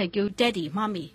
係叫爹哋媽咪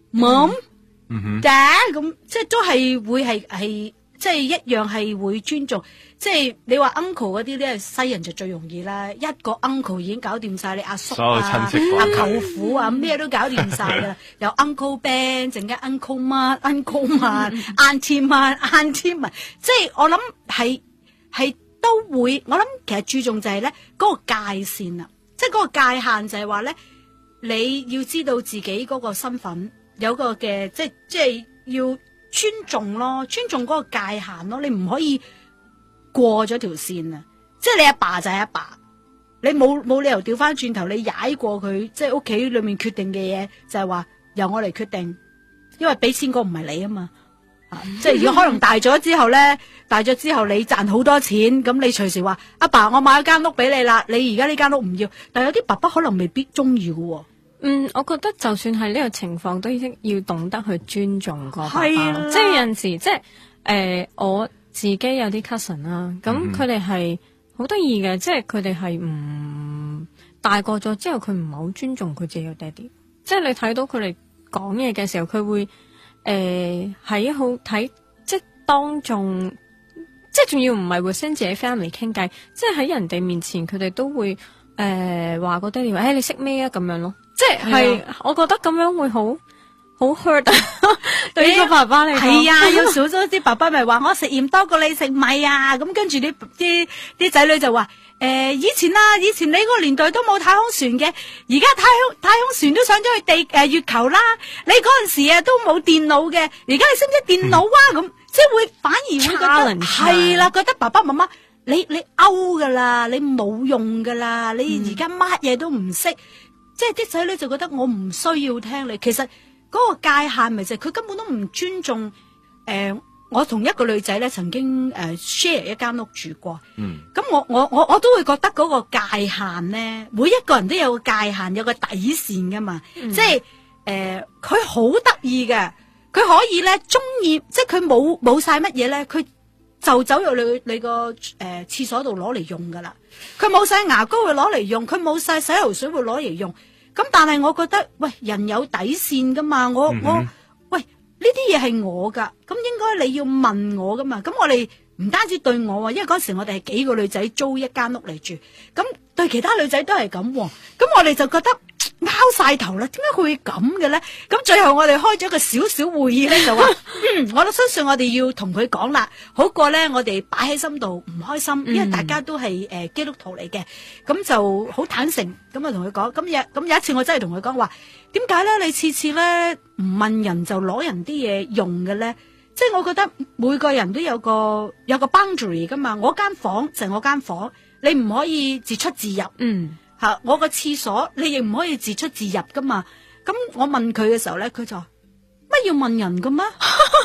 mom。Dad 咁，即係都係會係即係一樣係會尊重，即係你話 uncle 嗰啲咧，西人就最容易啦，一個 uncle 已經搞掂晒你阿叔所有親戚阿舅父啊，咩都搞掂晒噶啦，有 uncle Ben， 陣間 uncle 乜 uncle 乜 auntie 乜 auntie 乜，即係我諗係都會，我諗其實注重就係咧嗰個界線啦，即係嗰個界限就係話咧，你要知道自己嗰個身份。有個嘅即係要尊重咯，尊重嗰個界限咯，你唔可以過咗條線啊！即係你阿爸就係阿爸，你冇理由調翻轉頭，你踩過佢，即係屋企裏面決定嘅嘢就係話由我嚟決定，因為俾錢個唔係你啊嘛，即係如果可能大咗之後咧，你賺好多錢，咁你隨時話阿爸，我買咗間屋俾你啦，你而家呢間屋唔要，但係有啲爸爸可能未必中意嘅。 我覺得就算係呢個情況，都要懂得去尊重個爸爸。 係即係有陣時，即係我自己有啲 cousin 啦，咁佢哋係好得意嘅，即係佢哋係唔大個咗之後，佢唔係好尊重佢自己嘅爹哋。即係你睇到佢哋講嘢嘅時候，佢會喺好睇，即係當眾，即係仲要唔係會 send 自己 family 傾偈，即係喺人哋面前，佢哋都會話個爹哋話，你識咩啊咁樣咯。即係，我覺得咁樣會好 hurt 對於個爸爸嚟講。 係啊，有少咗啲爸爸咪話我食鹽多過你食米啊，咁跟住啲仔女就話以前你嗰個年代都冇太空船嘅，而家太空船都上咗去月球啦。你嗰陣時啊都冇電腦嘅，而家你識唔識電腦啊？咁即係會反而會覺得係啦，覺得爸爸媽媽你 out 噶啦，你冇用噶啦，你而家乜嘢都唔識。即係啲仔女就覺得我唔需要聽你，其實嗰個界限咪就係佢根本都唔尊重。我同一個女仔咧曾經share 一間屋住過，咁我都會覺得嗰個界限咧，每一個人都有個界限，有個底線噶嘛。即係佢好得意嘅，佢可以咧中意，即係佢冇晒乜嘢咧，佢就走入你個廁所度攞嚟用噶啦。佢冇晒牙膏會攞嚟用，佢冇晒洗頭水會攞嚟用。咁但係我覺得，喂，人有底線噶嘛，我喂呢啲嘢係我噶，咁應該你要問我噶嘛。咁我哋唔單止對我，因為嗰時我哋係幾個女仔租一間屋嚟住，咁對其他女仔都係咁。咁我哋就覺得拗晒頭啦，點解佢會咁嘅咧？咁最後我哋開咗個少少會議咧，就話我都相信我哋要同佢講啦，好過咧我哋擺喺心度唔開心，因為大家都係基督徒嚟嘅，咁就好坦誠咁啊同佢講。咁有一次我真係同佢講話，點解咧你次次咧唔問人就攞人啲嘢用嘅咧？即係我覺得每個人都有個 boundary 噶嘛，我間房就係我間房，你唔可以自出自入。我個廁所你亦唔可以自出自入噶嘛。咁我問佢嘅時候咧，佢就話乜要問人噶咩？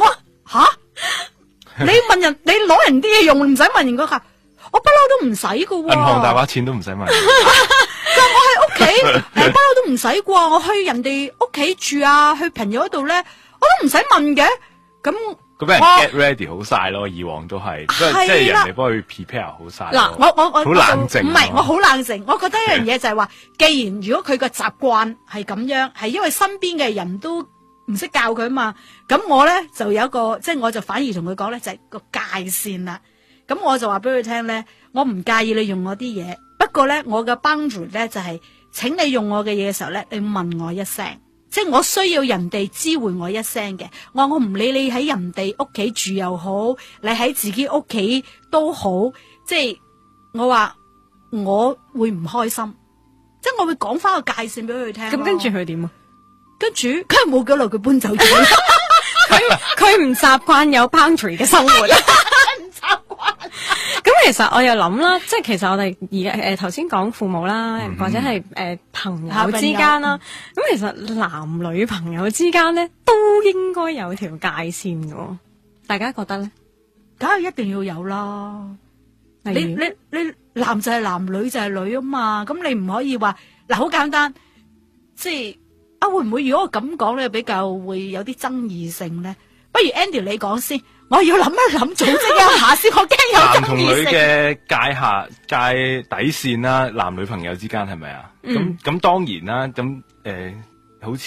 你問人，你攞人啲嘢用唔使問人噶？我不嬲都唔使噶。 銀行大把錢都唔使問。 佢話我喺屋企不嬲都唔使啩，我去人哋屋企住啊，去朋友嗰度咧，我都唔使問嘅。咁俾人 get ready 好晒咯，以往都係，即係人哋幫佢 prepare 好晒。 嗱，我好冷靜。 唔係，我好冷靜。我覺得一樣嘢就係話，既然如果佢個習慣係咁樣，係因為身邊嘅人都唔識教佢嘛，咁我咧就有一個，即係我就反而同佢講咧，就係個界線啦。咁我就話俾佢聽咧，我唔介意你用我啲嘢，不過咧我嘅 boundary 咧就係，請你用我嘅嘢嘅時候咧，你問我一聲。即係我需要人哋知會我一聲嘅，我唔理你喺人哋屋企住又好，你喺自己屋企都好，即係我話我會唔開心，即係我會講翻個界線俾佢聽。 咁跟住佢點啊？ 跟住佢係冇幾耐佢搬走咗， 佢唔習慣有 boundary 嘅生活。 唔習慣。 咁其實我又諗啦，即係其實我哋而家頭先講父母啦，或者係朋友之間啦，咁其實男女朋友之間咧都應該有條界線嘅，大家覺得咧？ 梗係一定要有啦。你男就係男，女就係女啊嘛，咁你唔可以話嗱好簡單，即係會唔會如果我咁講咧比較會有啲爭議性咧？不如 Andy 你講先。我要諗一諗，組織一下先，我驚有爭議性。 男同女嘅界底線啦，男女朋友之間係咪啊？咁當然啦，咁好似